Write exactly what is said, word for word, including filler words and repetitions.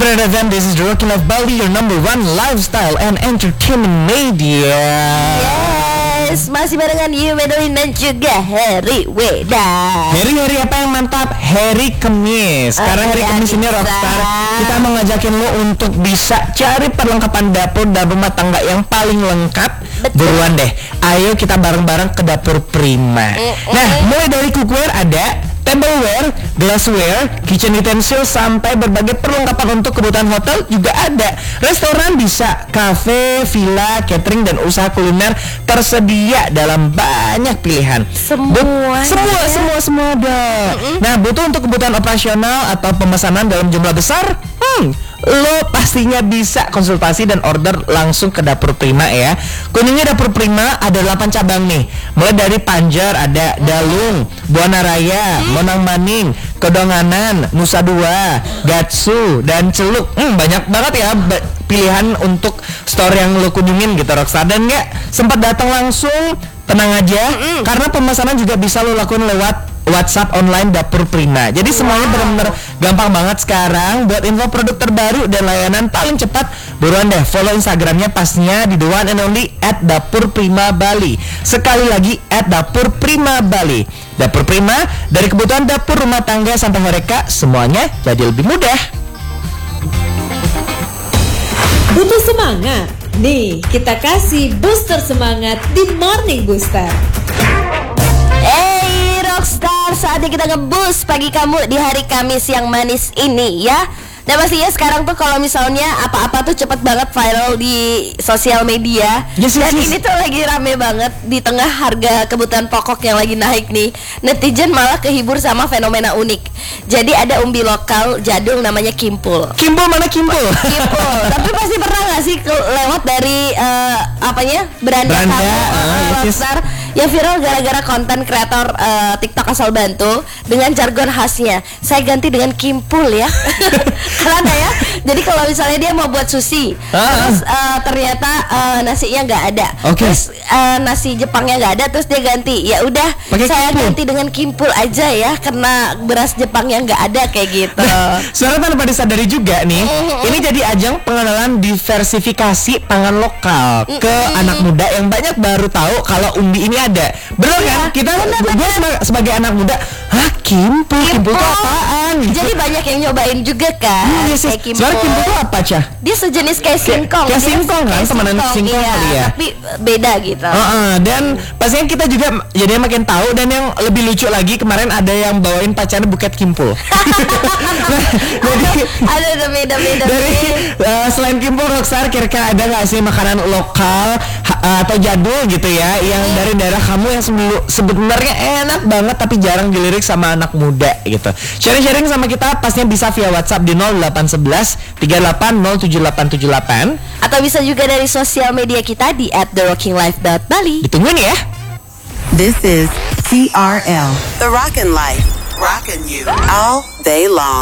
Brand F M, this is The Rocking of Bali, your number one lifestyle and entertainment media. Yes, masih barengan Yu Medolin dan juga Harry Weda. Hari-hari apa yang mantap? Hari Kamis. Karena hari Kamis ini Rockstar, kita mau ngajakin lo untuk bisa cari perlengkapan dapur dan rumah tangga yang paling lengkap. Betul. Buruan deh, ayo kita bareng-bareng ke Dapur Prima. Nah, mulai dari cookware ada, tableware, glassware, kitchen utensil, sampai berbagai perlengkapan untuk kebutuhan hotel juga ada. Restoran bisa, cafe, villa, catering, dan usaha kuliner tersedia dalam banyak pilihan. Semua, But, semua, ya? semua, semua ada. Mm-mm. Nah, butuh untuk kebutuhan operasional atau pemesanan dalam jumlah besar? Hmm, lo pastinya bisa konsultasi dan order langsung ke Dapur Prima ya. Kunjungi Dapur Prima, ada delapan cabang nih. Mulai dari Panjar, ada Dalung, Buana Raya, hmm. Monang Maning, Kedonganan, Nusa Dua, Gatsu, dan Celuk. Hmm, banyak banget ya ba- pilihan untuk store yang lo kunjungin gitu Rockstar. Dan nggak sempat datang langsung, tenang aja, mm-mm. karena pemesanan juga bisa lo lakukan lewat WhatsApp online Dapur Prima. Jadi wow. semuanya benar-benar gampang banget sekarang. Buat info produk terbaru dan layanan paling cepat, buruan deh follow Instagramnya pastinya di the one and only at Dapur Prima Bali. Sekali lagi at Dapur Prima Bali. Dapur Prima, dari kebutuhan dapur rumah tangga sampai mereka, semuanya jadi lebih mudah. Butuh semangat? Nih, kita kasih booster semangat di Morning Booster. Hey Rockstar, saatnya kita nge-boost pagi kamu di hari Kamis yang manis ini ya. Nah pastinya sekarang tuh kalau misalnya apa-apa tuh cepet banget viral di sosial media. Yes, yes, Dan yes. ini tuh lagi rame banget di tengah harga kebutuhan pokok yang lagi naik nih. Netizen malah kehibur sama fenomena unik. Jadi ada umbi lokal jadul namanya Kimpul. Kimpul mana Kimpul? Kimpul. Tapi pasti pernah gak sih ke- lewat dari uh, apanya beranda, Beranda, kamu uh, uh, yes, yes. Rockstar yang viral gara-gara konten kreator uh, TikTok asal Bantul dengan jargon khasnya. Saya ganti dengan Kimpul ya. Keren ya. Jadi kalau misalnya dia mau buat sushi, ah, terus uh, ternyata uh, nasinya nggak ada, okay. terus uh, nasi Jepangnya nggak ada, terus dia ganti. Ya udah, saya Kimpul. ganti dengan Kimpul aja ya, karena beras Jepangnya nggak ada kayak gitu. Sebenarnya tanpa disadari juga nih, mm-hmm. ini jadi ajang pengenalan diversifikasi pangan lokal mm-hmm. ke anak muda yang banyak baru tahu kalau umbi ini ada. Benar iya, kan? Kita gue seba- sebagai anak muda, hah Kimpul, Kimpul itu apaan? Jadi banyak yang nyobain juga kan. Hmm, yes, yes. Sebenarnya Kimpul itu apa Cah? Dia sejenis kayak singkong. Kayak singkong kan, temenan singkong iya, kali ya. Tapi beda gitu. Uh-uh, dan pastinya kita juga jadi makin tahu. Dan yang lebih lucu lagi, kemarin ada yang bawain pacarnya buket Kimpul. Nah, jadi ada ada beda-beda. Dari uh, selain Kimpul Rockstar, kira-kira ada nggak sih makanan lokal ha, atau jadul gitu ya, yang hmm. dari daerah kamu yang sebelu- sebenarnya enak banget tapi jarang dilirik sama anak muda gitu. Sharing-sharing sama kita pastinya bisa via WhatsApp di nol delapan satu satu tiga delapan nol tujuh delapan tujuh delapan, atau bisa juga dari sosial media kita di at the rocking life dot bali. Ditungguin ya. This is T R L, The Rockin' Life, rockin' you all day long.